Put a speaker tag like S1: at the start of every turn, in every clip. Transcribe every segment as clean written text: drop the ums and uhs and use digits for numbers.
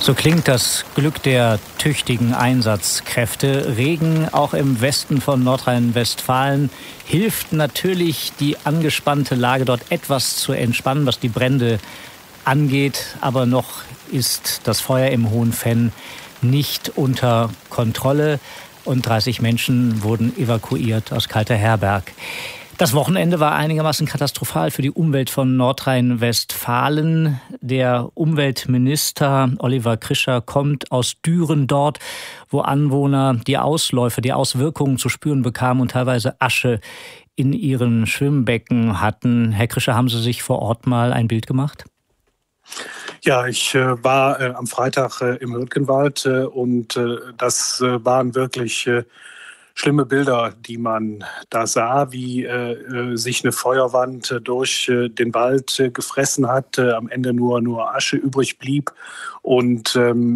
S1: So klingt das Glück der tüchtigen Einsatzkräfte. Regen auch im Westen von Nordrhein-Westfalen hilft natürlich, die angespannte Lage dort etwas zu entspannen, was die Brände angeht. Aber noch ist das Feuer im Hohenfenn nicht unter Kontrolle und 30 Menschen wurden evakuiert aus Kalterherberg. Das Wochenende war einigermaßen katastrophal für die Umwelt von Nordrhein-Westfalen. Der Umweltminister Oliver Krischer kommt aus Düren, dort, wo Anwohner die Ausläufer, die Auswirkungen zu spüren bekamen und teilweise Asche in ihren Schwimmbecken hatten. Herr Krischer, haben Sie sich vor Ort mal ein Bild gemacht?
S2: Ja, ich war am Freitag im Hürtgenwald und das waren wirklich schlimme Bilder, die man da sah, wie sich eine Feuerwand durch den Wald gefressen hat, am Ende nur Asche übrig blieb und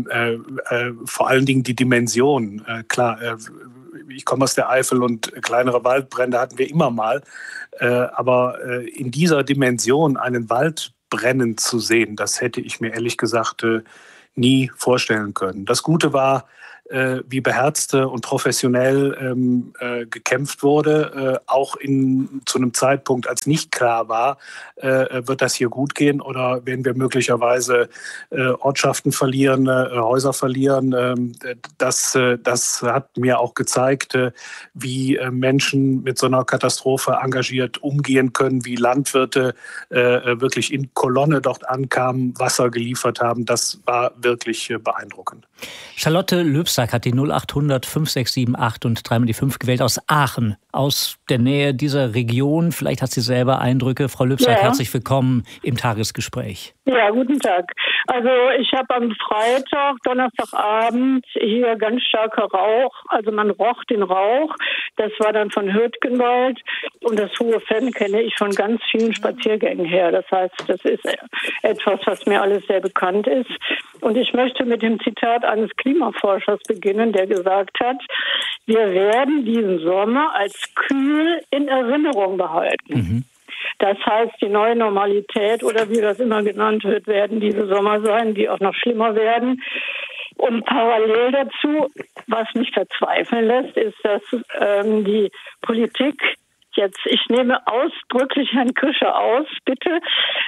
S2: vor allen Dingen die Dimension. Klar, ich komme aus der Eifel und kleinere Waldbrände hatten wir immer mal, aber in dieser Dimension einen Wald brennen zu sehen, das hätte ich mir ehrlich gesagt nie vorstellen können. Das Gute war, wie beherzt und professionell gekämpft wurde, auch zu einem Zeitpunkt, als nicht klar war, wird das hier gut gehen oder werden wir möglicherweise Ortschaften verlieren, Häuser verlieren. Das hat mir auch gezeigt, wie Menschen mit so einer Katastrophe engagiert umgehen können, wie Landwirte wirklich in Kolonne dort ankamen, Wasser geliefert haben. Das war wirklich beeindruckend.
S1: Charlotte Löbsack hat die 0800 5678 und 3 mal die 5 gewählt aus Aachen, aus der Nähe dieser Region. Vielleicht hat sie selber Eindrücke. Frau Löbsack, ja. Herzlich willkommen im Tagesgespräch.
S3: Ja, guten Tag. Also ich habe am Freitag, Donnerstagabend hier ganz starker Rauch. Also man roch den Rauch. Das war dann von Hürtgenwald. Und das Hohenfenn kenne ich von ganz vielen Spaziergängen her. Das heißt, das ist etwas, was mir alles sehr bekannt ist. Und ich möchte mit dem Zitat eines Klimaforschers beginnen, der gesagt hat, wir werden diesen Sommer als kühl in Erinnerung behalten. Mhm. Das heißt, die neue Normalität oder wie das immer genannt wird, werden diese Sommer sein, die auch noch schlimmer werden. Und parallel dazu, was mich verzweifeln lässt, ist, dass die Politik jetzt, ich nehme ausdrücklich Herrn Krischer aus, bitte,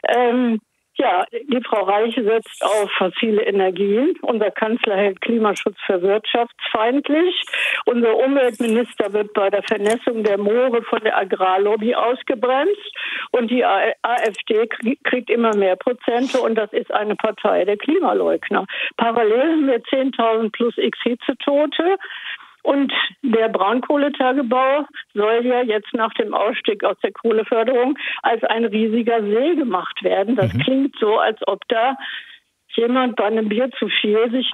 S3: die Frau Reiche setzt auf fossile Energien. Unser Kanzler hält Klimaschutz für wirtschaftsfeindlich. Unser Umweltminister wird bei der Vernässung der Moore von der Agrarlobby ausgebremst. Und die AfD kriegt immer mehr Prozente. Und das ist eine Partei der Klimaleugner. Parallel haben wir 10.000 plus x Hitzetote. Und der Braunkohletagebau soll ja jetzt nach dem Ausstieg aus der Kohleförderung als ein riesiger See gemacht werden. Das klingt so, als ob da jemand bei einem Bier zu viel sich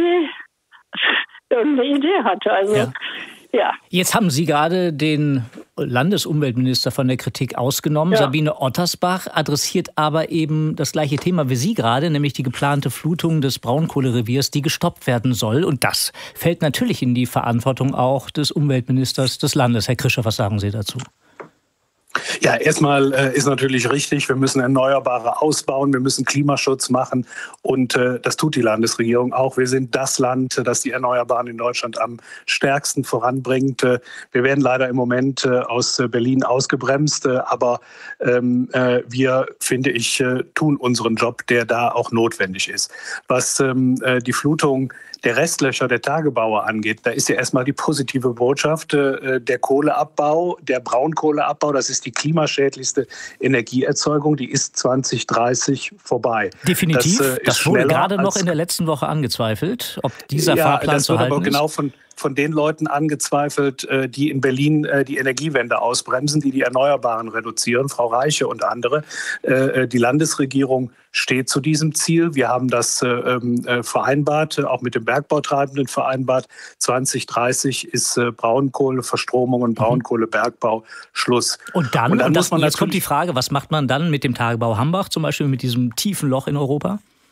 S3: irgendeine Idee hatte. Also, ja.
S1: Jetzt haben Sie gerade den Landesumweltminister von der Kritik ausgenommen. Ja. Sabine Ottersbach adressiert aber eben das gleiche Thema wie Sie gerade, nämlich die geplante Flutung des Braunkohlereviers, die gestoppt werden soll. Und das fällt natürlich in die Verantwortung auch des Umweltministers des Landes. Herr Krischer, was sagen Sie dazu?
S2: Ja, erstmal ist natürlich richtig, wir müssen Erneuerbare ausbauen, wir müssen Klimaschutz machen und das tut die Landesregierung auch. Wir sind das Land, das die Erneuerbaren in Deutschland am stärksten voranbringt. Wir werden leider im Moment aus Berlin ausgebremst, aber wir, finde ich, tun unseren Job, der da auch notwendig ist. Was die Flutung der Restlöcher der Tagebaue angeht, da ist ja erstmal die positive Botschaft, der Kohleabbau, der Braunkohleabbau, das ist die klimaschädlichste Energieerzeugung, die ist 2030 vorbei.
S1: Definitiv, das wurde gerade noch in der letzten Woche angezweifelt, ob dieser Fahrplan zu halten ist.
S2: Das wird aber genau von den Leuten angezweifelt, die in Berlin die Energiewende ausbremsen, die Erneuerbaren reduzieren, Frau Reiche und andere. Die Landesregierung steht zu diesem Ziel. Wir haben das vereinbart, auch mit dem Bergbautreibenden vereinbart. 2030 ist Braunkohleverstromung und Braunkohlebergbau Schluss.
S1: Und dann muss man jetzt kommt die Frage, was macht man dann mit dem Tagebau Hambach, zum Beispiel mit diesem tiefen Loch in Europa?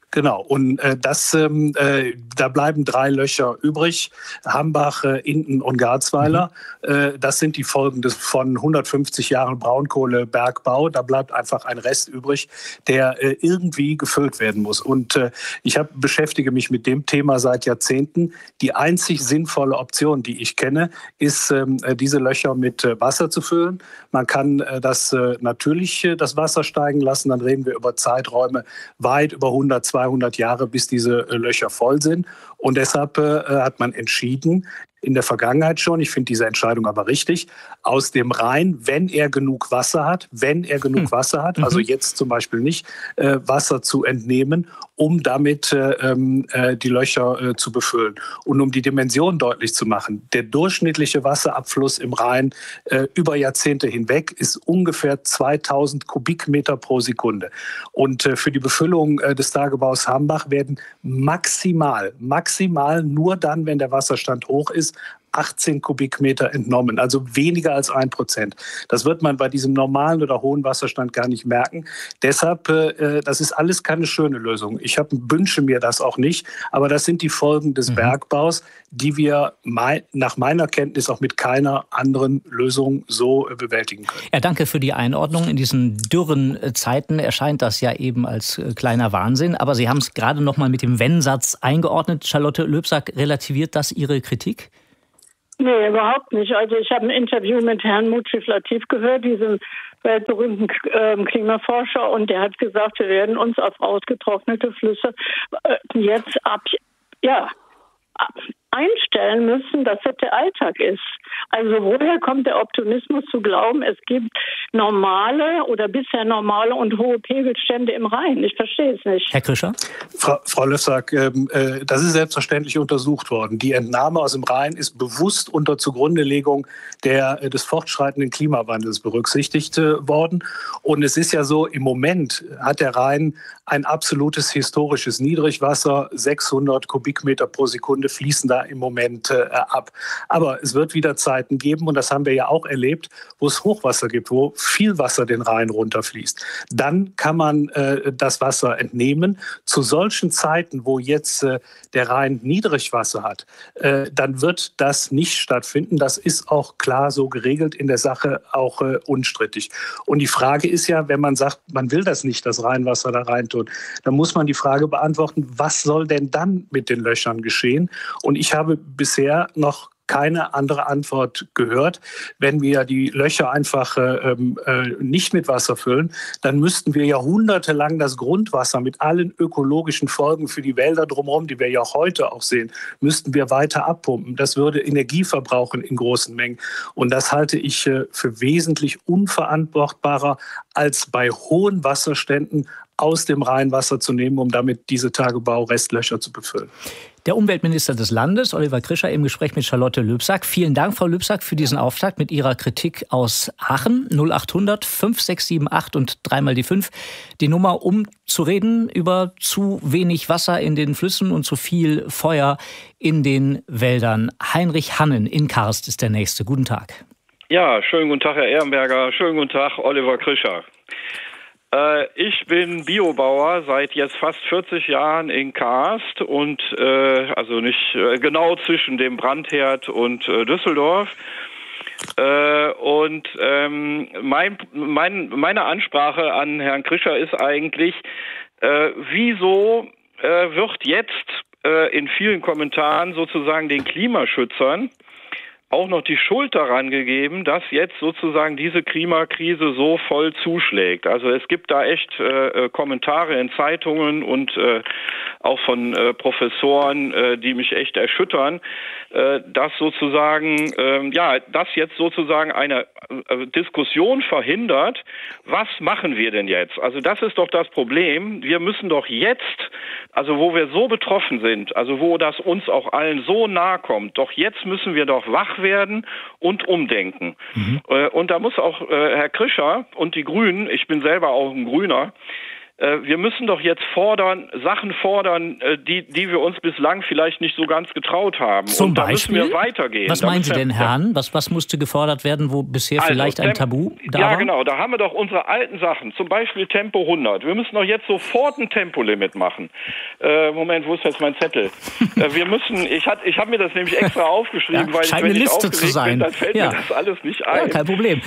S2: Genau, und da bleiben 3 Löcher übrig, Hambach, Inden und Garzweiler. Das sind die Folgen von 150 Jahren Braunkohlebergbau. Da bleibt einfach ein Rest übrig, der irgendwie gefüllt werden muss. Und ich beschäftige mich mit dem Thema seit Jahrzehnten. Die einzig sinnvolle Option, die ich kenne, ist, diese Löcher mit Wasser zu füllen. Man kann das Wasser steigen lassen, dann reden wir über Zeiträume weit über 100, 200 Jahre, bis diese Löcher voll sind. Und deshalb hat man entschieden, in der Vergangenheit schon, ich finde diese Entscheidung aber richtig, aus dem Rhein, wenn er genug Wasser hat, also jetzt zum Beispiel nicht, Wasser zu entnehmen, um damit die Löcher zu befüllen. Und um die Dimension deutlich zu machen, der durchschnittliche Wasserabfluss im Rhein über Jahrzehnte hinweg ist ungefähr 2000 Kubikmeter pro Sekunde. Und für die Befüllung des Tagebaus Hambach werden maximal nur dann, wenn der Wasserstand hoch ist, 18 Kubikmeter entnommen, also weniger als 1%. Das wird man bei diesem normalen oder hohen Wasserstand gar nicht merken. Deshalb, das ist alles keine schöne Lösung. Ich wünsche mir das auch nicht, aber das sind die Folgen des Bergbaus, die wir nach meiner Kenntnis auch mit keiner anderen Lösung so bewältigen können.
S1: Ja, danke für die Einordnung. In diesen dürren Zeiten erscheint das ja eben als kleiner Wahnsinn, aber Sie haben es gerade noch mal mit dem Wenn-Satz eingeordnet. Charlotte Löbsack, relativiert das Ihre Kritik?
S3: Nee, überhaupt nicht. Also ich habe ein Interview mit Herrn Mutschiff Latif gehört, diesem weltberühmten Klimaforscher, und der hat gesagt, wir werden uns auf ausgetrocknete Flüsse jetzt einstellen müssen, dass das der Alltag ist. Also woher kommt der Optimismus zu glauben, es gibt normale oder bisher normale und hohe Pegelstände im Rhein? Ich verstehe es nicht.
S1: Herr Krischer?
S2: Frau Löfsack, das ist selbstverständlich untersucht worden. Die Entnahme aus dem Rhein ist bewusst unter Zugrundelegung des fortschreitenden Klimawandels berücksichtigt worden. Und es ist ja so, im Moment hat der Rhein ein absolutes historisches Niedrigwasser. 600 Kubikmeter pro Sekunde fließen da im Moment ab. Aber es wird wieder Zeiten geben, und das haben wir ja auch erlebt, wo es Hochwasser gibt, wo viel Wasser den Rhein runterfließt. Dann kann man das Wasser entnehmen. Zu solchen Zeiten, wo jetzt der Rhein Niedrigwasser hat, dann wird das nicht stattfinden. Das ist auch klar so geregelt, in der Sache auch unstrittig. Und die Frage ist ja, wenn man sagt, man will das nicht, das Rheinwasser da reintun, dann muss man die Frage beantworten, was soll denn dann mit den Löchern geschehen? Und ich habe bisher noch keine andere Antwort gehört. Wenn wir die Löcher einfach nicht mit Wasser füllen, dann müssten wir jahrhundertelang das Grundwasser mit allen ökologischen Folgen für die Wälder drumherum, die wir ja heute auch sehen, müssten wir weiter abpumpen. Das würde Energie verbrauchen in großen Mengen. Und das halte ich für wesentlich unverantwortbarer, als bei hohen Wasserständen aus dem Rheinwasser zu nehmen, um damit diese Tagebau-Restlöcher zu befüllen.
S1: Der Umweltminister des Landes, Oliver Krischer, im Gespräch mit Charlotte Löbsack. Vielen Dank, Frau Löbsack, für diesen Auftakt mit Ihrer Kritik aus Aachen. 0800 5678 und 3 die 5. Die Nummer, um zu reden über zu wenig Wasser in den Flüssen und zu viel Feuer in den Wäldern. Heinrich Hannen in Karst ist der Nächste. Guten Tag.
S4: Ja, schönen guten Tag, Herr Ehrenberger. Schönen guten Tag, Oliver Krischer. Ich bin Biobauer seit jetzt fast 40 Jahren in Karst und also nicht genau zwischen dem Brandherd und Düsseldorf. Meine Ansprache an Herrn Krischer ist eigentlich, wieso wird jetzt in vielen Kommentaren sozusagen den Klimaschützern auch noch die Schuld daran gegeben, dass jetzt sozusagen diese Klimakrise so voll zuschlägt. Also es gibt da echt Kommentare in Zeitungen und auch von Professoren, die mich echt erschüttern, dass sozusagen das jetzt sozusagen eine Diskussion verhindert. Was machen wir denn jetzt? Also das ist doch das Problem. Wir müssen doch jetzt, also wo wir so betroffen sind, also wo das uns auch allen so nahe kommt, doch jetzt müssen wir doch wach werden und umdenken. Und da muss auch Herr Krischer und die Grünen, ich bin selber auch ein Grüner, Wir müssen doch jetzt Sachen fordern, die wir uns bislang vielleicht nicht so ganz getraut haben.
S1: Zum
S4: und da
S1: Beispiel?
S4: müssen wir weitergehen.
S1: Was meinen Sie denn, Herr Hahn? Was musste gefordert werden, wo bisher vielleicht ein Tabu da war?
S4: Ja, genau. Da haben wir doch unsere alten Sachen. Zum Beispiel Tempo 100. Wir müssen doch jetzt sofort ein Tempolimit machen. Moment, wo ist jetzt mein Zettel? Wir müssen, ich habe mir das nämlich extra aufgeschrieben, weil
S1: scheint
S4: wenn
S1: eine
S4: ich
S1: Liste
S4: aufgeregt
S1: zu sein.
S4: bin, dann fällt mir das alles nicht ein.
S1: Ja, kein Problem.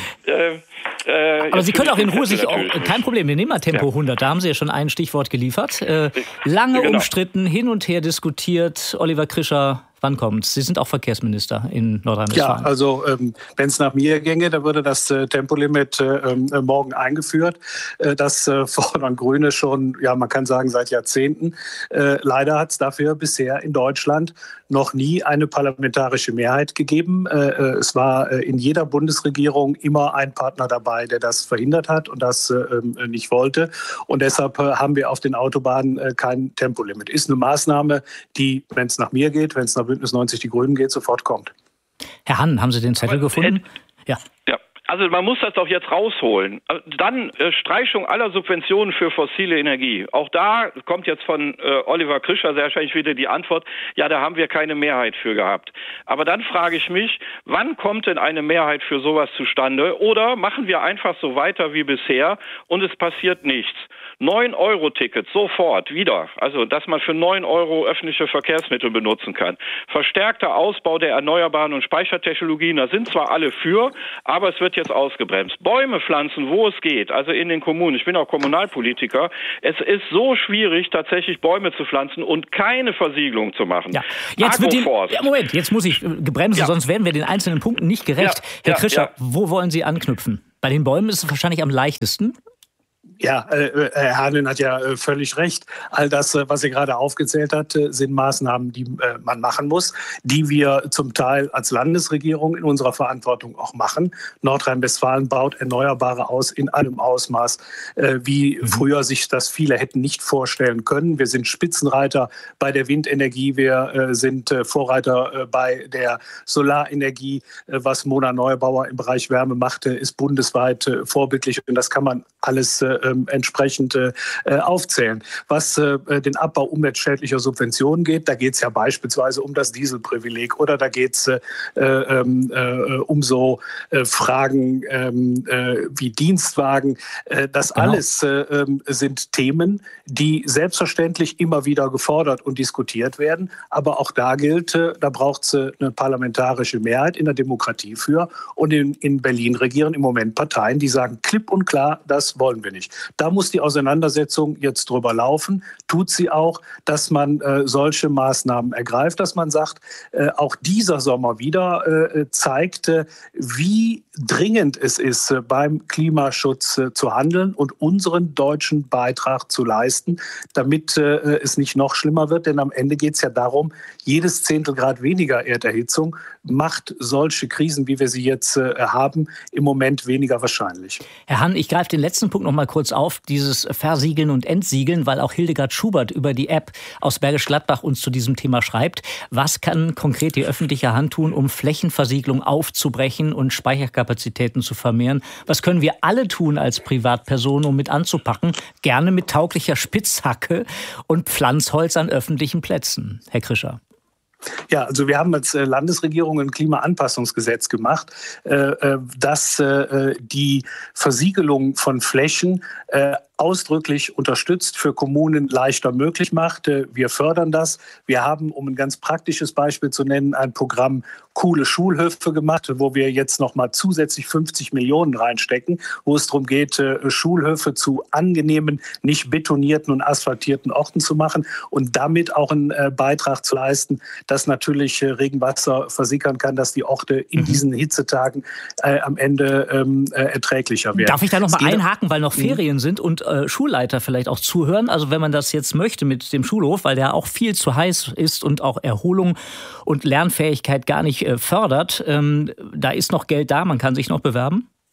S1: Aber Sie können auch in Ruhe kein Problem, wir nehmen mal Tempo 100, da haben Sie ja schon ein Stichwort geliefert. Lange umstritten, hin und her diskutiert. Oliver Krischer, wann kommt's? Sie sind auch Verkehrsminister in Nordrhein-Westfalen.
S2: Ja, also wenn es nach mir ginge, dann würde das Tempolimit morgen eingeführt. Das fordern Grüne schon, ja, man kann sagen, seit Jahrzehnten. Leider hat es dafür bisher in Deutschland noch nie eine parlamentarische Mehrheit gegeben. Es war in jeder Bundesregierung immer ein Partner dabei, der das verhindert hat und das nicht wollte. Und deshalb haben wir auf den Autobahnen kein Tempolimit. Ist eine Maßnahme, die, wenn es nach mir geht, wenn es nach Bündnis 90 Die Grünen geht, sofort kommt.
S1: Herr Hahn, haben Sie den Zettel gefunden?
S4: Ja. Also man muss das doch jetzt rausholen. Dann Streichung aller Subventionen für fossile Energie. Auch da kommt jetzt von Oliver Krischer sehr wahrscheinlich wieder die Antwort, ja, da haben wir keine Mehrheit für gehabt. Aber dann frage ich mich, wann kommt denn eine Mehrheit für sowas zustande? Oder machen wir einfach so weiter wie bisher und es passiert nichts? 9-Euro-Ticket sofort wieder. Also, dass man für 9 Euro öffentliche Verkehrsmittel benutzen kann. Verstärkter Ausbau der Erneuerbaren und Speichertechnologien, da sind zwar alle für, aber es wird jetzt ausgebremst. Bäume pflanzen, wo es geht, also in den Kommunen. Ich bin auch Kommunalpolitiker. Es ist so schwierig, tatsächlich Bäume zu pflanzen und keine Versiegelung zu machen.
S1: Ja. Moment, jetzt muss ich gebremsen, sonst werden wir den einzelnen Punkten nicht gerecht. Herr Krischer, wo wollen Sie anknüpfen? Bei den Bäumen ist es wahrscheinlich am leichtesten.
S2: Ja, Herr Hahn hat ja völlig recht. All das, was er gerade aufgezählt hat, sind Maßnahmen, die man machen muss, die wir zum Teil als Landesregierung in unserer Verantwortung auch machen. Nordrhein-Westfalen baut Erneuerbare aus in einem Ausmaß, wie früher sich das viele hätten nicht vorstellen können. Wir sind Spitzenreiter bei der Windenergie, wir sind Vorreiter bei der Solarenergie. Was Mona Neubauer im Bereich Wärme machte, ist bundesweit vorbildlich und das kann man alles entsprechend aufzählen. Was den Abbau umweltschädlicher Subventionen geht, da geht es ja beispielsweise um das Dieselprivileg oder da geht es um so Fragen wie Dienstwagen. Das alles sind Themen, die selbstverständlich immer wieder gefordert und diskutiert werden. Aber auch da gilt, da braucht es eine parlamentarische Mehrheit in der Demokratie für. Und in Berlin regieren im Moment Parteien, die sagen klipp und klar, das wollen wir nicht. Da muss die Auseinandersetzung jetzt drüber laufen. Tut sie auch, dass man solche Maßnahmen ergreift, dass man sagt, auch dieser Sommer wieder zeigt, wie dringend es ist, beim Klimaschutz zu handeln und unseren deutschen Beitrag zu leisten, damit es nicht noch schlimmer wird. Denn am Ende geht es ja darum, jedes Zehntelgrad weniger Erderhitzung macht solche Krisen, wie wir sie jetzt haben, im Moment weniger wahrscheinlich.
S1: Herr Hahn, ich greife den letzten Punkt noch mal kurz auf, dieses Versiegeln und Entsiegeln, weil auch Hildegard Schubert über die App aus Bergisch Gladbach uns zu diesem Thema schreibt. Was kann konkret die öffentliche Hand tun, um Flächenversiegelung aufzubrechen und Speicherkapazitäten zu vermehren? Was können wir alle tun als Privatpersonen, um mit anzupacken? Gerne mit tauglicher Spitzhacke und Pflanzholz an öffentlichen Plätzen. Herr Krischer.
S2: Ja, also wir haben als Landesregierung ein Klimaanpassungsgesetz gemacht, das die Versiegelung von Flächen ausdrücklich unterstützt, für Kommunen leichter möglich macht. Wir fördern das. Wir haben, um ein ganz praktisches Beispiel zu nennen, ein Programm Coole Schulhöfe gemacht, wo wir jetzt noch mal zusätzlich 50 Millionen reinstecken, wo es darum geht, Schulhöfe zu angenehmen, nicht betonierten und asphaltierten Orten zu machen und damit auch einen Beitrag zu leisten, dass natürlich Regenwasser versickern kann, dass die Orte in diesen Hitzetagen am Ende erträglicher werden.
S1: Darf ich da noch mal einhaken, weil noch Ferien sind und Schulleiter vielleicht auch zuhören? Also wenn man das jetzt möchte mit dem Schulhof, weil der auch viel zu heiß ist und auch Erholung und Lernfähigkeit gar nicht fördert, da ist noch Geld da, man kann sich noch bewerben?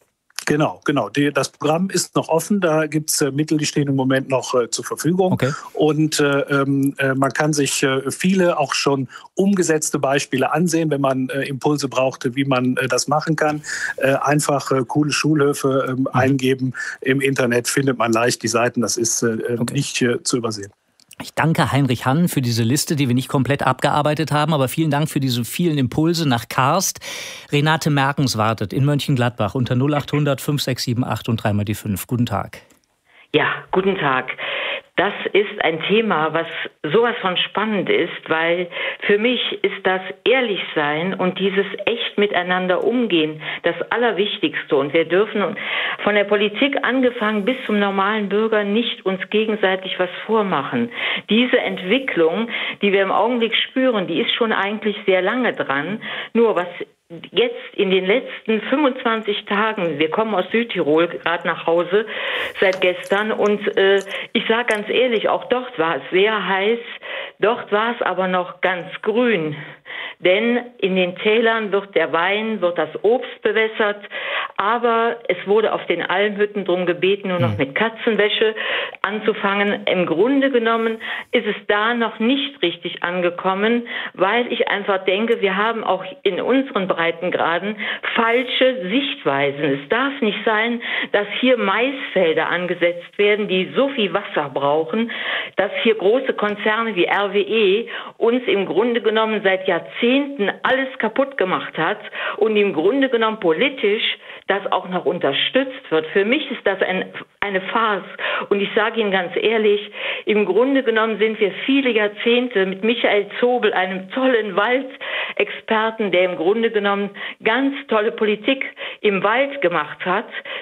S2: Genau. Das Programm ist noch offen, da gibt es Mittel, die stehen im Moment noch zur Verfügung.
S1: Okay.
S2: Und man kann sich viele auch schon umgesetzte Beispiele ansehen, wenn man Impulse braucht, wie man das machen kann. Einfach coole Schulhöfe eingeben. Im Internet findet man leicht die Seiten, das ist nicht zu übersehen.
S1: Ich danke Heinrich Hann für diese Liste, die wir nicht komplett abgearbeitet haben, aber vielen Dank für diese vielen Impulse nach Karst. Renate Merkens wartet in Mönchengladbach unter 0800 5678 und 3 mal die 5. Guten Tag.
S5: Ja, guten Tag. Das ist ein Thema, was sowas von spannend ist, weil für mich ist das Ehrlichsein und dieses echt miteinander umgehen das Allerwichtigste. Und wir dürfen von der Politik angefangen bis zum normalen Bürger nicht uns gegenseitig was vormachen. Diese Entwicklung, die wir im Augenblick spüren, die ist schon eigentlich sehr lange dran. Nur was jetzt in den letzten 25 Tagen, wir kommen aus Südtirol gerade nach Hause seit gestern und ich sage ganz ehrlich, auch dort war es sehr heiß, dort war es aber noch ganz grün. Denn in den Tälern wird der Wein, wird das Obst bewässert, aber es wurde auf den Almhütten darum gebeten, nur noch mit Katzenwäsche anzufangen. Im Grunde genommen ist es da noch nicht richtig angekommen, weil ich einfach denke, wir haben auch in unseren Breitengraden falsche Sichtweisen. Es darf nicht sein, dass hier Maisfelder angesetzt werden, die so viel Wasser brauchen, dass hier große Konzerne wie RWE uns im Grunde genommen seit Jahrzehnten alles kaputt gemacht hat und im Grunde genommen politisch das auch noch unterstützt wird. Für mich ist das eine Farce. Und ich sage Ihnen ganz ehrlich, im Grunde genommen sind wir viele Jahrzehnte mit Michael Zobel, einem tollen Waldexperten, der im Grunde genommen ganz tolle Politik im Wald gemacht hat,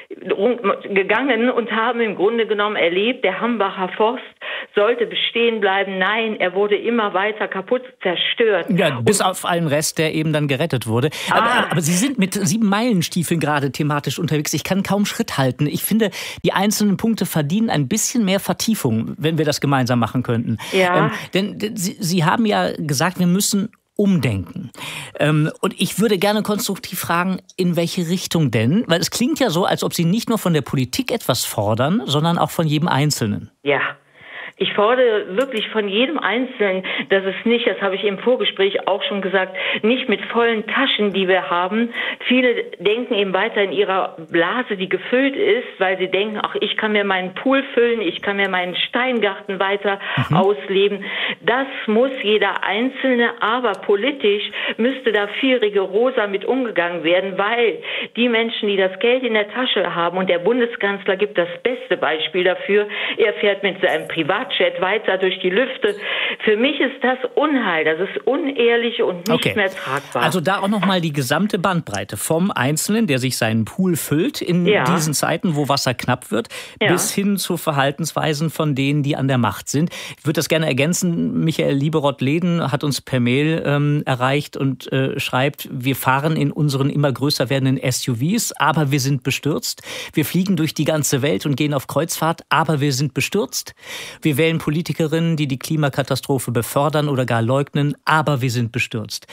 S5: gegangen und haben im Grunde genommen erlebt, der Hambacher Forst sollte bestehen bleiben. Nein, er wurde immer weiter kaputt zerstört.
S1: Ja, bis auf allen Rest, der eben dann gerettet wurde. Aber Sie sind mit 7-Meilen-Stiefeln gerade thematisch unterwegs. Ich kann kaum Schritt halten. Ich finde, die einzelnen Punkte verdienen ein bisschen mehr Vertiefung, wenn wir das gemeinsam machen könnten.
S5: Ja.
S1: Denn Sie haben ja gesagt, wir müssen umdenken. Und ich würde gerne konstruktiv fragen, in welche Richtung denn? Weil es klingt ja so, als ob Sie nicht nur von der Politik etwas fordern, sondern auch von jedem Einzelnen.
S5: Ja. Ich fordere wirklich von jedem Einzelnen, dass es nicht, das habe ich im Vorgespräch auch schon gesagt, nicht mit vollen Taschen, die wir haben. Viele denken eben weiter in ihrer Blase, die gefüllt ist, weil sie denken, ach, ich kann mir meinen Pool füllen, ich kann mir meinen Steingarten weiter ausleben. Das muss jeder Einzelne, aber politisch müsste da viel rigoroser mit umgegangen werden, weil die Menschen, die das Geld in der Tasche haben, und der Bundeskanzler gibt das beste Beispiel dafür, er fährt mit seinem Privatjet weiter durch die Lüfte. Für mich ist das Unheil, das ist unehrlich und nicht mehr tragbar.
S1: Also da auch nochmal die gesamte Bandbreite vom Einzelnen, der sich seinen Pool füllt in diesen Zeiten, wo Wasser knapp wird, bis hin zu Verhaltensweisen von denen, die an der Macht sind. Ich würde das gerne ergänzen. Michael Lieberott-Lehden hat uns per Mail erreicht und schreibt, wir fahren in unseren immer größer werdenden SUVs, aber wir sind bestürzt. Wir fliegen durch die ganze Welt und gehen auf Kreuzfahrt, aber wir sind bestürzt. Wir wählen Politikerinnen, die die Klimakatastrophe befördern oder gar leugnen, aber wir sind bestürzt.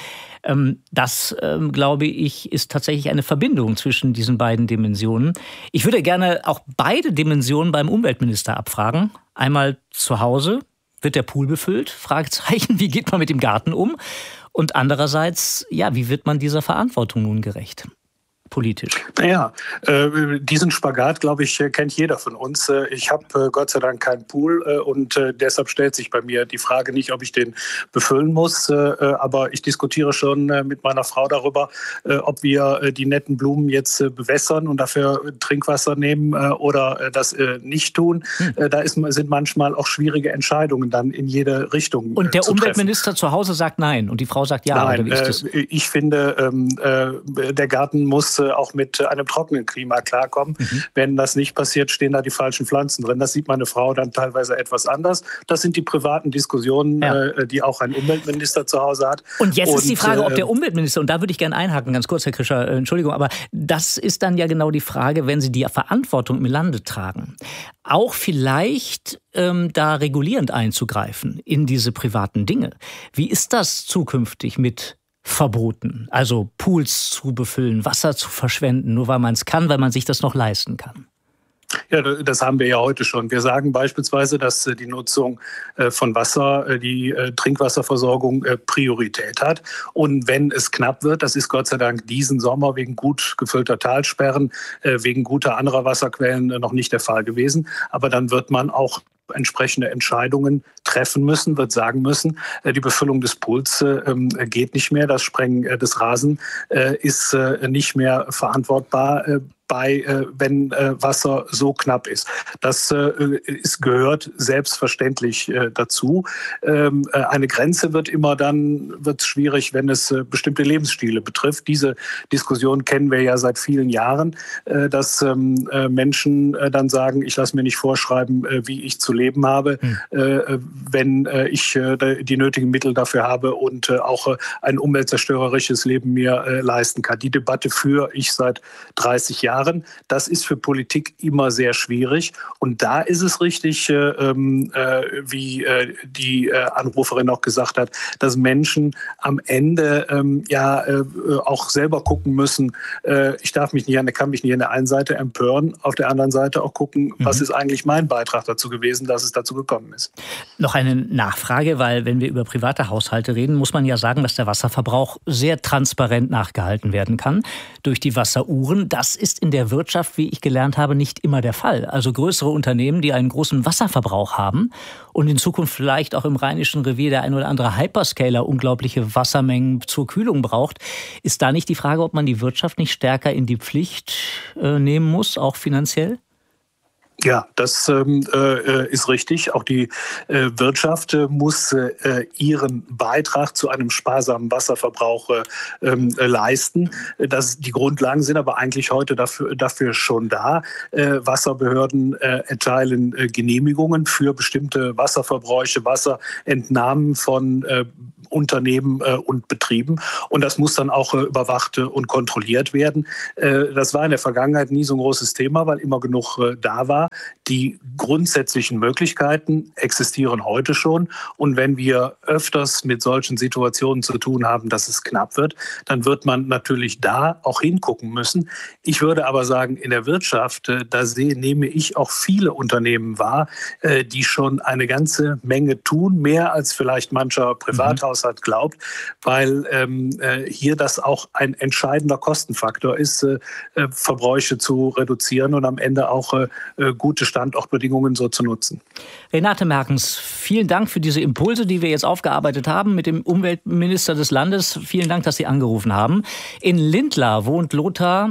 S1: Das, glaube ich, ist tatsächlich eine Verbindung zwischen diesen beiden Dimensionen. Ich würde gerne auch beide Dimensionen beim Umweltminister abfragen. Einmal zu Hause, wird der Pool befüllt? Fragezeichen, wie geht man mit dem Garten um? Und andererseits, ja, wie wird man dieser Verantwortung nun gerecht? Politisch.
S2: Naja, diesen Spagat, glaube ich, kennt jeder von uns. Ich habe Gott sei Dank keinen Pool und deshalb stellt sich bei mir die Frage nicht, ob ich den befüllen muss. Aber ich diskutiere schon mit meiner Frau darüber, ob wir die netten Blumen jetzt bewässern und dafür Trinkwasser nehmen oder das nicht tun. Da sind manchmal auch schwierige Entscheidungen dann in jede Richtung
S1: Und der
S2: zu
S1: Umweltminister zu Hause sagt nein und die Frau sagt ja.
S2: Nein,
S1: oder wie ist das?
S2: Ich finde, der Garten muss auch mit einem trockenen Klima klarkommen. Wenn das nicht passiert, stehen da die falschen Pflanzen drin. Das sieht meine Frau dann teilweise etwas anders. Das sind die privaten Diskussionen, die auch ein Umweltminister zu Hause hat.
S1: Und jetzt ist die Frage, ob der Umweltminister, und da würde ich gerne einhaken, ganz kurz, Herr Krischer, Entschuldigung, aber das ist dann ja genau die Frage, wenn Sie die Verantwortung im Lande tragen, auch vielleicht da regulierend einzugreifen in diese privaten Dinge. Wie ist das zukünftig mit verboten. Also Pools zu befüllen, Wasser zu verschwenden, nur weil man es kann, weil man sich das noch leisten kann.
S2: Ja, das haben wir ja heute schon. Wir sagen beispielsweise, dass die Nutzung von Wasser, die Trinkwasserversorgung Priorität hat. Und wenn es knapp wird, das ist Gott sei Dank diesen Sommer wegen gut gefüllter Talsperren, wegen guter anderer Wasserquellen noch nicht der Fall gewesen. Aber dann wird man auch entsprechende Entscheidungen treffen müssen, wird sagen müssen, die Befüllung des Pools geht nicht mehr, das Sprengen des Rasen ist nicht mehr verantwortbar, wenn Wasser so knapp ist. Das gehört selbstverständlich dazu. Eine Grenze wird schwierig, wenn es bestimmte Lebensstile betrifft. Diese Diskussion kennen wir ja seit vielen Jahren, dass Menschen dann sagen, ich lasse mir nicht vorschreiben, wie ich zu leben habe, wenn ich die nötigen Mittel dafür habe und auch ein umweltzerstörerisches Leben mir leisten kann. Die Debatte führe ich seit 30 Jahren. Das ist für Politik immer sehr schwierig. Und da ist es richtig, wie die Anruferin auch gesagt hat, dass Menschen am Ende auch selber gucken müssen. Ich kann mich nicht an der einen Seite empören, auf der anderen Seite auch gucken, was ist eigentlich mein Beitrag dazu gewesen, dass es dazu gekommen ist.
S1: Noch eine Nachfrage, weil wenn wir über private Haushalte reden, muss man ja sagen, dass der Wasserverbrauch sehr transparent nachgehalten werden kann durch die Wasseruhren. Das ist in der Wirtschaft, wie ich gelernt habe, nicht immer der Fall. Also größere Unternehmen, die einen großen Wasserverbrauch haben und in Zukunft vielleicht auch im Rheinischen Revier der ein oder andere Hyperscaler unglaubliche Wassermengen zur Kühlung braucht, ist da nicht die Frage, ob man die Wirtschaft nicht stärker in die Pflicht nehmen muss, auch finanziell?
S2: Ja, das ist richtig. Auch die Wirtschaft muss ihren Beitrag zu einem sparsamen Wasserverbrauch leisten. Die Grundlagen sind aber eigentlich heute dafür schon da. Wasserbehörden erteilen Genehmigungen für bestimmte Wasserverbräuche, Wasserentnahmen von Unternehmen und Betrieben. Und das muss dann auch überwacht und kontrolliert werden. Das war in der Vergangenheit nie so ein großes Thema, weil immer genug da war. Die grundsätzlichen Möglichkeiten existieren heute schon. Und wenn wir öfters mit solchen Situationen zu tun haben, dass es knapp wird, dann wird man natürlich da auch hingucken müssen. Ich würde aber sagen, in der Wirtschaft, nehme ich auch viele Unternehmen wahr, die schon eine ganze Menge tun, mehr als vielleicht mancher Privathaushalt glaubt, weil hier das auch ein entscheidender Kostenfaktor ist, Verbräuche zu reduzieren und am Ende auch gute Standortbedingungen so zu nutzen.
S1: Renate Merkens, vielen Dank für diese Impulse, die wir jetzt aufgearbeitet haben mit dem Umweltminister des Landes. Vielen Dank, dass Sie angerufen haben. In Lindlar wohnt Lothar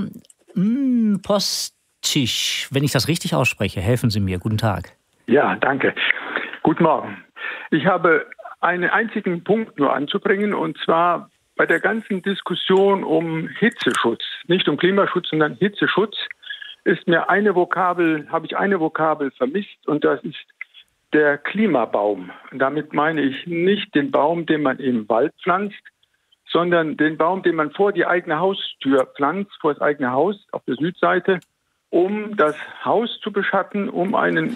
S1: Postich. Wenn ich das richtig ausspreche, helfen Sie mir. Guten Tag.
S6: Ja, danke. Guten Morgen. Ich habe einen einzigen Punkt nur anzubringen, und zwar bei der ganzen Diskussion um Hitzeschutz, nicht um Klimaschutz, sondern Hitzeschutz, habe ich eine Vokabel vermisst, und das ist der Klimabaum. Und damit meine ich nicht den Baum, den man im Wald pflanzt, sondern den Baum, den man vor die eigene Haustür pflanzt, vor das eigene Haus auf der Südseite, um das Haus zu beschatten, um ein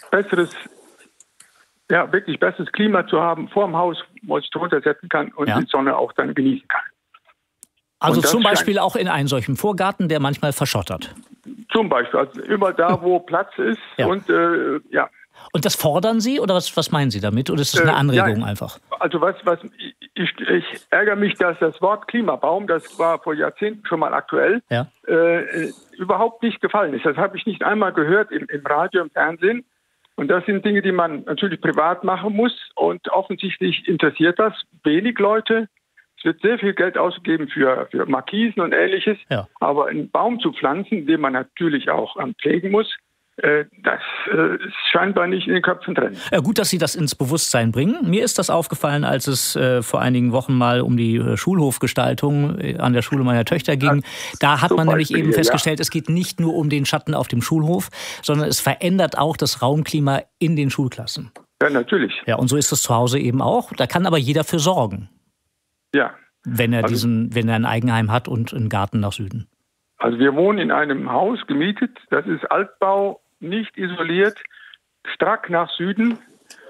S6: wirklich besseres Klima zu haben vor dem Haus, wo man sich drunter setzen kann und die Sonne auch dann genießen kann.
S1: Also zum Beispiel auch in einen solchen Vorgarten, der manchmal verschottert.
S6: Zum Beispiel, also immer da, wo Platz ist. Ja.
S1: Und das fordern Sie oder was meinen Sie damit? Oder ist das eine Anregung einfach?
S6: Also ich ärgere mich, dass das Wort Klimabaum, das war vor Jahrzehnten schon mal aktuell, überhaupt nicht gefallen ist. Das habe ich nicht einmal gehört im Radio, im Fernsehen. Und das sind Dinge, die man natürlich privat machen muss. Und offensichtlich interessiert das wenig Leute. Es wird sehr viel Geld ausgegeben für Markisen und Ähnliches. Ja. Aber einen Baum zu pflanzen, den man natürlich auch pflegen muss, das ist scheinbar nicht in den Köpfen drin.
S1: Ja, gut, dass Sie das ins Bewusstsein bringen. Mir ist das aufgefallen, als es vor einigen Wochen mal um die Schulhofgestaltung an der Schule meiner Töchter ging. Da hat man nämlich eben festgestellt, es geht nicht nur um den Schatten auf dem Schulhof, sondern es verändert auch das Raumklima in den Schulklassen.
S6: Ja, natürlich.
S1: Ja, und so ist es zu Hause eben auch. Da kann aber jeder für sorgen.
S6: Ja.
S1: Wenn er ein Eigenheim hat und einen Garten nach Süden.
S6: Also wir wohnen in einem Haus gemietet, das ist Altbau, nicht isoliert, strack nach Süden.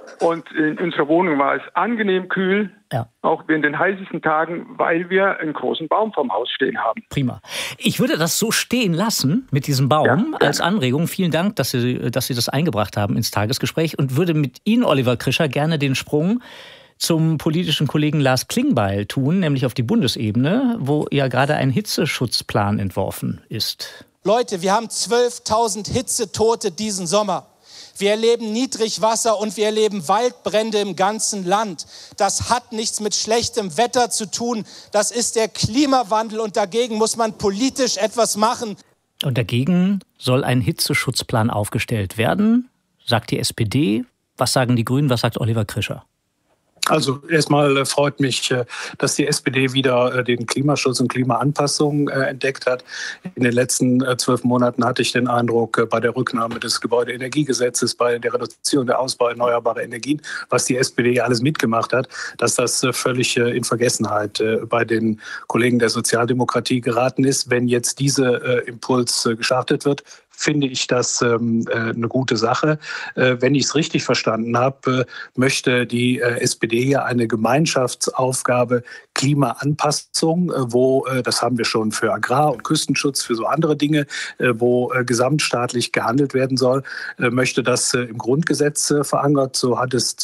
S6: Und in unserer Wohnung war es angenehm kühl, auch in den heißesten Tagen, weil wir einen großen Baum vorm Haus stehen haben.
S1: Prima. Ich würde das so stehen lassen mit diesem Baum als Anregung. Vielen Dank, dass Sie das eingebracht haben ins Tagesgespräch und würde mit Ihnen, Oliver Krischer, gerne den Sprung zum politischen Kollegen Lars Klingbeil tun, nämlich auf die Bundesebene, wo ja gerade ein Hitzeschutzplan entworfen ist.
S7: Leute, wir haben 12.000 Hitzetote diesen Sommer. Wir erleben Niedrigwasser und wir erleben Waldbrände im ganzen Land. Das hat nichts mit schlechtem Wetter zu tun. Das ist der Klimawandel und dagegen muss man politisch etwas machen.
S1: Und dagegen soll ein Hitzeschutzplan aufgestellt werden, sagt die SPD. Was sagen die Grünen, was sagt Oliver Krischer?
S2: Also erstmal freut mich, dass die SPD wieder den Klimaschutz und Klimaanpassung entdeckt hat. In den letzten 12 Monaten hatte ich den Eindruck, bei der Rücknahme des Gebäudeenergiegesetzes, bei der Reduzierung der Ausbau erneuerbarer Energien, was die SPD alles mitgemacht hat, dass das völlig in Vergessenheit bei den Kollegen der Sozialdemokratie geraten ist. Wenn jetzt dieser Impuls gestartet wird, finde ich das eine gute Sache. Wenn ich es richtig verstanden habe, möchte die SPD ja eine Gemeinschaftsaufgabe Klimaanpassung, wo, das haben wir schon für Agrar- und Küstenschutz, für so andere Dinge, wo gesamtstaatlich gehandelt werden soll, möchte das im Grundgesetz verankert. So hat es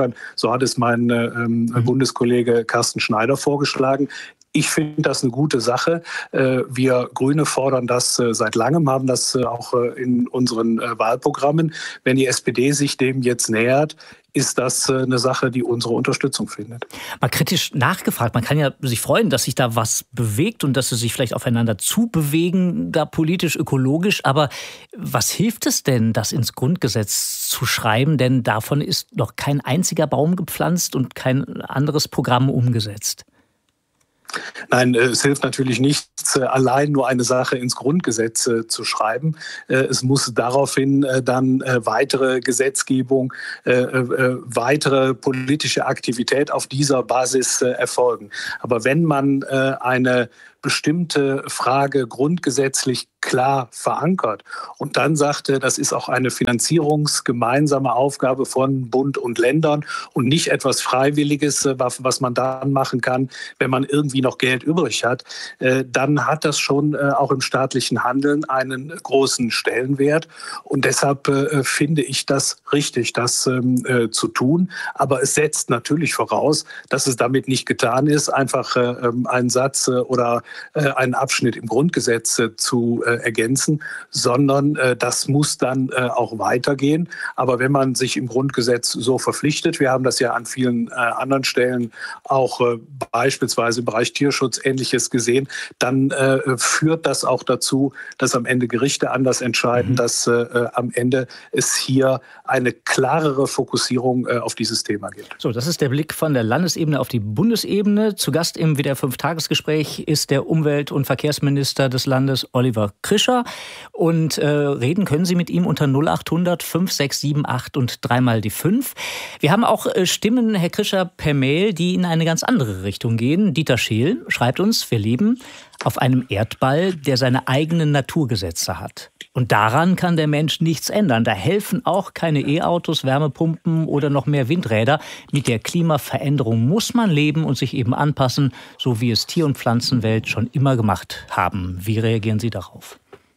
S2: mein Bundeskollege Carsten Schneider vorgeschlagen. Ich finde das eine gute Sache. Wir Grüne fordern das seit langem, haben das auch in unseren Wahlprogrammen. Wenn die SPD sich dem jetzt nähert, ist das eine Sache, die unsere Unterstützung findet.
S1: Mal kritisch nachgefragt, man kann ja sich freuen, dass sich da was bewegt und dass sie sich vielleicht aufeinander zubewegen, da politisch, ökologisch. Aber was hilft es denn, das ins Grundgesetz zu schreiben? Denn davon ist noch kein einziger Baum gepflanzt und kein anderes Programm umgesetzt.
S2: Nein, es hilft natürlich nichts, allein nur eine Sache ins Grundgesetz zu schreiben. Es muss daraufhin dann weitere Gesetzgebung, weitere politische Aktivität auf dieser Basis erfolgen. Aber wenn man eine bestimmte Frage grundgesetzlich klar verankert und dann sagte, das ist auch eine finanzierungsgemeinsame Aufgabe von Bund und Ländern und nicht etwas Freiwilliges, was man dann machen kann, wenn man irgendwie noch Geld übrig hat, dann hat das schon auch im staatlichen Handeln einen großen Stellenwert. Und deshalb finde ich das richtig, das zu tun. Aber es setzt natürlich voraus, dass es damit nicht getan ist, einfach einen Satz oder einen Abschnitt im Grundgesetz zu ergänzen, sondern das muss dann auch weitergehen. Aber wenn man sich im Grundgesetz so verpflichtet, wir haben das ja an vielen anderen Stellen auch beispielsweise im Bereich Tierschutz Ähnliches gesehen, dann führt das auch dazu, dass am Ende Gerichte anders entscheiden, dass am Ende es hier eine klarere Fokussierung auf dieses Thema gibt.
S1: So, das ist der Blick von der Landesebene auf die Bundesebene. Zu Gast im WDR 5-Tagesgespräch ist der Umwelt- und Verkehrsminister des Landes, Oliver Krischer. Und reden können Sie mit ihm unter 0800 5678 und dreimal die 5. Wir haben auch Stimmen, Herr Krischer, per Mail, die in eine ganz andere Richtung gehen. Dieter Scheel schreibt uns, wir leben auf einem Erdball, der seine eigenen Naturgesetze hat. Und daran kann der Mensch nichts ändern. Da helfen auch keine E-Autos, Wärmepumpen oder noch mehr Windräder. Mit der Klimaveränderung muss man leben und sich eben anpassen, so wie es Tier- und Pflanzenwelt schon immer gemacht haben. Wie reagieren Sie darauf?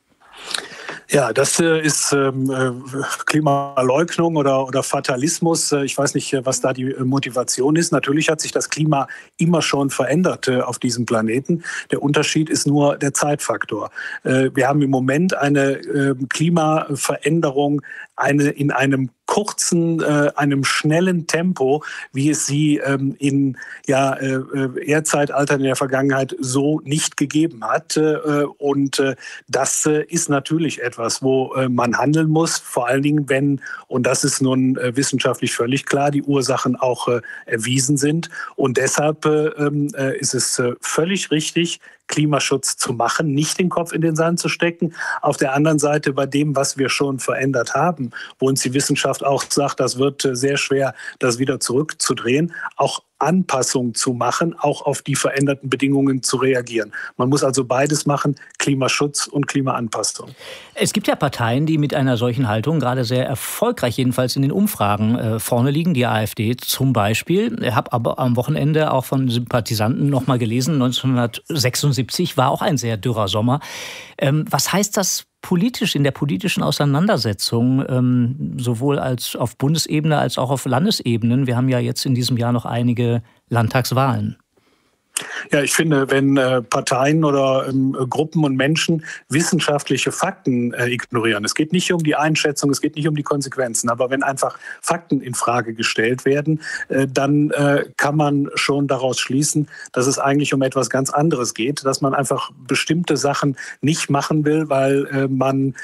S2: Ja, das ist Klimaleugnung oder Fatalismus. Ich weiß nicht, was da die Motivation ist. Natürlich hat sich das Klima immer schon verändert auf diesem Planeten. Der Unterschied ist nur der Zeitfaktor. Wir haben im Moment eine Klimaveränderung, in einem kurzen, einem schnellen Tempo, wie es sie in Erdzeitaltern in der Vergangenheit so nicht gegeben hat. Und das ist natürlich etwas, wo man handeln muss, vor allen Dingen, wenn, und das ist nun wissenschaftlich völlig klar, die Ursachen auch erwiesen sind. Und deshalb ist es völlig richtig, Klimaschutz zu machen, nicht den Kopf in den Sand zu stecken. Auf der anderen Seite bei dem, was wir schon verändert haben, wo uns die Wissenschaft auch sagt, das wird sehr schwer, das wieder zurückzudrehen, auch Anpassungen zu machen, auch auf die veränderten Bedingungen zu reagieren. Man muss also beides machen, Klimaschutz und Klimaanpassung.
S1: Es gibt ja Parteien, die mit einer solchen Haltung gerade sehr erfolgreich, jedenfalls in den Umfragen, vorne liegen. Die AfD zum Beispiel. Ich habe aber am Wochenende auch von Sympathisanten noch mal gelesen, 1976 war auch ein sehr dürrer Sommer. Was heißt das politisch, in der politischen Auseinandersetzung, sowohl als auf Bundesebene als auch auf Landesebenen? Wir haben ja jetzt in diesem Jahr noch einige Landtagswahlen.
S2: Ja, ich finde, wenn Parteien oder Gruppen und Menschen wissenschaftliche Fakten ignorieren, es geht nicht um die Einschätzung, es geht nicht um die Konsequenzen, aber wenn einfach Fakten in Frage gestellt werden, dann kann man schon daraus schließen, dass es eigentlich um etwas ganz anderes geht, dass man einfach bestimmte Sachen nicht machen will, weil man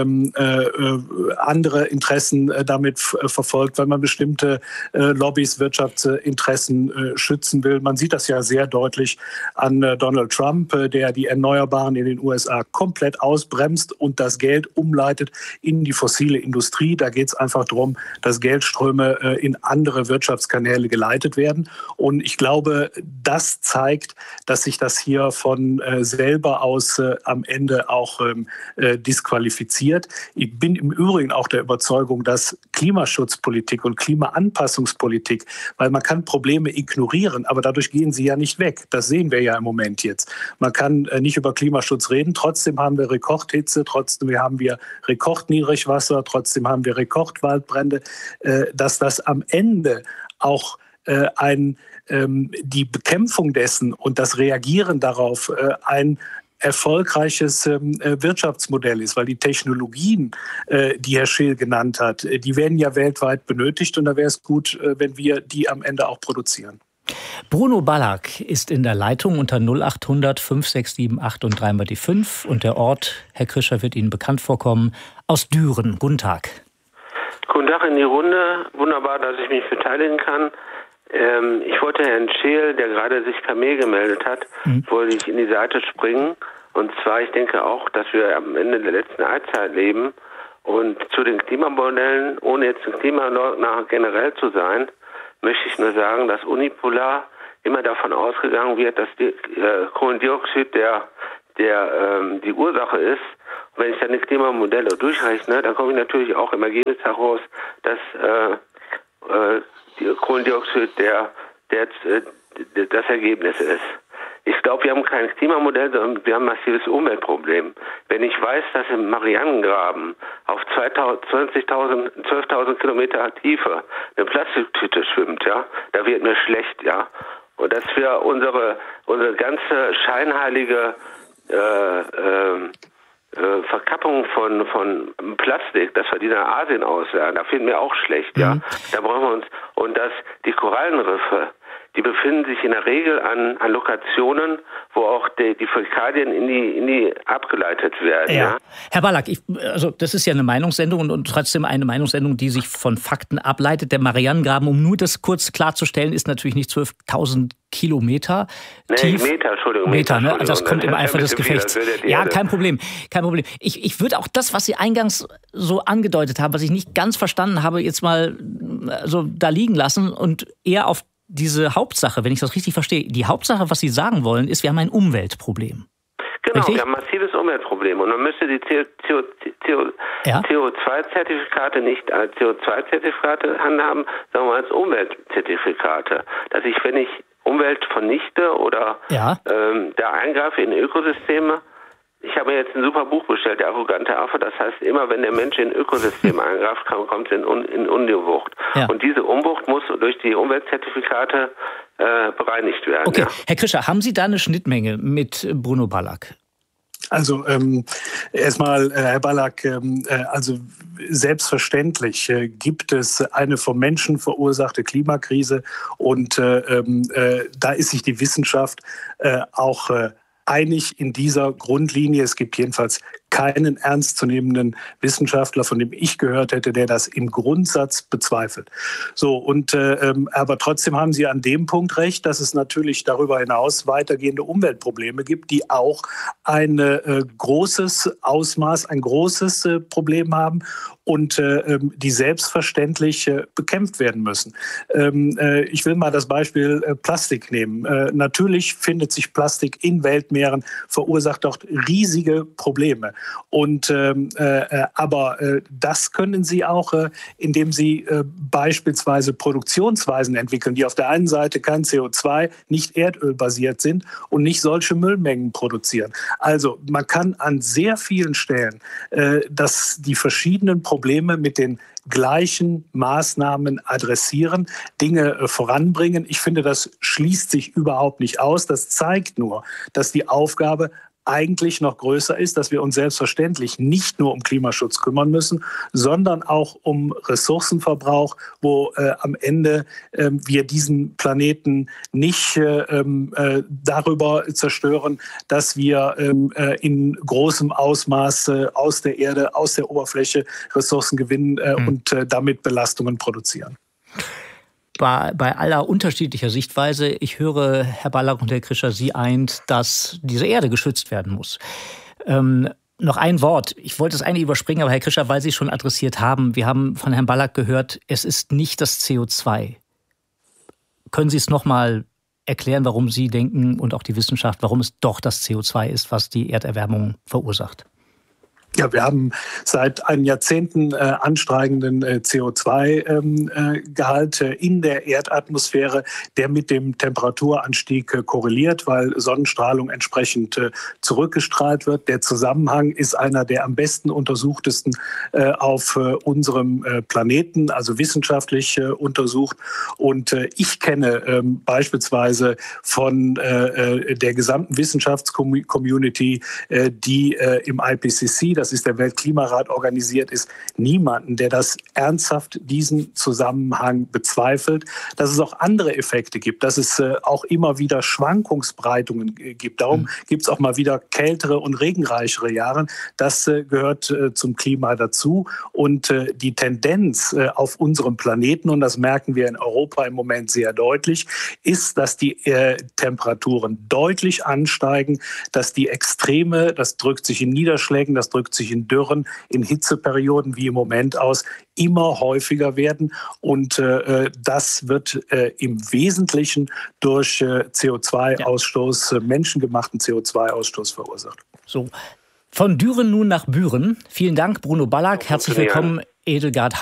S2: andere Interessen damit verfolgt, weil man bestimmte Lobbys, Wirtschaftsinteressen schützen will. Man sieht das ja sehr deutlich an Donald Trump, der die Erneuerbaren in den USA komplett ausbremst und das Geld umleitet in die fossile Industrie. Da geht es einfach darum, dass Geldströme in andere Wirtschaftskanäle geleitet werden. Und ich glaube, das zeigt, dass sich das hier von selber aus am Ende auch disqualifiziert. Ich bin im Übrigen auch der Überzeugung, dass Klimaschutzpolitik und Klimaanpassungspolitik, weil man kann Probleme ignorieren, aber dadurch gehen sie ja nicht weg. Das sehen wir ja im Moment jetzt. Man kann nicht über Klimaschutz reden, trotzdem haben wir Rekordhitze, trotzdem haben wir Rekordniedrigwasser, trotzdem haben wir Rekordwaldbrände. Dass das am Ende auch die Bekämpfung dessen und das Reagieren darauf ein erfolgreiches Wirtschaftsmodell ist, weil die Technologien, die Herr Scheel genannt hat, die werden ja weltweit benötigt und da wäre es gut, wenn wir die am Ende auch produzieren.
S1: Bruno Ballack ist in der Leitung unter 0800 5678 und 3 die 5. Und der Ort, Herr Krischer, wird Ihnen bekannt vorkommen, aus Düren. Guten Tag.
S8: Guten Tag in die Runde. Wunderbar, dass ich mich beteiligen kann. Ich wollte Herrn Scheel, der gerade sich per Mail gemeldet hat, wollte ich in die Seite springen. Und zwar, ich denke auch, dass wir am Ende der letzten Eiszeit leben. Und zu den Klimamodellen, ohne jetzt ein Klimaleugner generell zu sein, möchte ich nur sagen, dass unipolar immer davon ausgegangen wird, dass Kohlendioxid die Ursache ist. Und wenn ich dann die Klimamodelle durchrechne, dann komme ich natürlich auch im Ergebnis heraus, dass Kohlendioxid das Ergebnis ist. Ich glaube, wir haben kein Klimamodell, sondern wir haben ein massives Umweltproblem. Wenn ich weiß, dass im Marianengraben auf 12.000 Kilometer Tiefe eine Plastiktüte schwimmt, ja, da wird mir schlecht, ja. Und dass wir unsere ganze scheinheilige Verkappung von Plastik, dass wir die nach Asien auslernen, da finden wir auch schlecht, ja. Da brauchen wir uns, und dass die Korallenriffe, die befinden sich in der Regel an Lokationen, wo auch die Fäkalien in die abgeleitet werden. Ja.
S1: Herr Ballack, also das ist ja eine Meinungssendung und trotzdem eine Meinungssendung, die sich von Fakten ableitet. Der Marianengraben, um nur das kurz klarzustellen, ist natürlich nicht 12.000 Kilometer tief.
S8: Meter, Entschuldigung.
S1: Meter, ne? Also das kommt im Eifer des Gefechts. Ja, kein Problem. Ich würde auch das, was Sie eingangs so angedeutet haben, was ich nicht ganz verstanden habe, jetzt mal so da liegen lassen und eher auf diese Hauptsache, wenn ich das richtig verstehe, die Hauptsache, was Sie sagen wollen, ist, wir haben ein Umweltproblem.
S8: Genau, richtig? Wir haben ein massives Umweltproblem. Und man müsste die CO2-Zertifikate nicht als CO2-Zertifikate handhaben, sondern als Umweltzertifikate. Dass ich, wenn ich Umwelt vernichte oder da eingreife in Ökosysteme, ich habe jetzt ein super Buch bestellt, Der arrogante Affe. Das heißt, immer wenn der Mensch in Ökosysteme eingreift, kommt es in Unwucht. Ja. Und diese Unwucht muss durch die Umweltzertifikate bereinigt werden.
S1: Okay, ja. Herr Krischer, haben Sie da eine Schnittmenge mit Bruno Ballack?
S2: Also erstmal, Herr Ballack, also selbstverständlich gibt es eine vom Menschen verursachte Klimakrise und da ist sich die Wissenschaft auch einig in dieser Grundlinie. Es gibt jedenfalls keinen ernstzunehmenden Wissenschaftler, von dem ich gehört hätte, der das im Grundsatz bezweifelt. So, und aber trotzdem haben Sie an dem Punkt recht, dass es natürlich darüber hinaus weitergehende Umweltprobleme gibt, die auch ein großes Ausmaß, ein großes Problem haben und die selbstverständlich bekämpft werden müssen. Ich will mal das Beispiel Plastik nehmen. Natürlich findet sich Plastik in Weltmeeren, verursacht dort riesige Probleme. Und aber das können Sie auch, indem Sie beispielsweise Produktionsweisen entwickeln, die auf der einen Seite kein CO2, nicht erdölbasiert sind und nicht solche Müllmengen produzieren. Also man kann an sehr vielen Stellen die verschiedenen Probleme mit den gleichen Maßnahmen adressieren, Dinge voranbringen. Ich finde, das schließt sich überhaupt nicht aus. Das zeigt nur, dass die Aufgabe eigentlich noch größer ist, dass wir uns selbstverständlich nicht nur um Klimaschutz kümmern müssen, sondern auch um Ressourcenverbrauch, wo am Ende wir diesen Planeten nicht darüber zerstören, dass wir in großem Ausmaß aus der Erde, aus der Oberfläche Ressourcen gewinnen und damit Belastungen produzieren.
S1: Bei aller unterschiedlicher Sichtweise, ich höre, Herr Ballack und Herr Krischer, Sie eint, dass diese Erde geschützt werden muss. Noch ein Wort. Ich wollte es eigentlich überspringen, aber Herr Krischer, weil Sie es schon adressiert haben, wir haben von Herrn Ballack gehört, es ist nicht das CO2. Können Sie es noch mal erklären, warum Sie denken und auch die Wissenschaft, warum es doch das CO2 ist, was die Erderwärmung verursacht?
S2: Ja, wir haben seit einigen Jahrzehnten ansteigenden CO2-Gehalt in der Erdatmosphäre, der mit dem Temperaturanstieg korreliert, weil Sonnenstrahlung entsprechend zurückgestrahlt wird. Der Zusammenhang ist einer der am besten untersuchtesten auf unserem Planeten, also wissenschaftlich untersucht. Und ich kenne beispielsweise von der gesamten Wissenschaftscommunity, die im IPCC, das ist der Weltklimarat, organisiert ist, niemanden, der das ernsthaft diesen Zusammenhang bezweifelt, dass es auch andere Effekte gibt, dass es auch immer wieder Schwankungsbreitungen gibt. Darum gibt es auch mal wieder kältere und regenreichere Jahre. Das gehört zum Klima dazu. Und die Tendenz auf unserem Planeten, und das merken wir in Europa im Moment sehr deutlich, ist, dass die Temperaturen deutlich ansteigen, dass die Extreme, das drückt sich in Niederschlägen, das drückt sich in Dürren, in Hitzeperioden wie im Moment aus, immer häufiger werden. Und das wird im Wesentlichen durch CO2-Ausstoß, menschengemachten CO2-Ausstoß verursacht.
S1: So, von Düren nun nach Büren. Vielen Dank, Bruno Ballack. Herzlich willkommen, Edelgard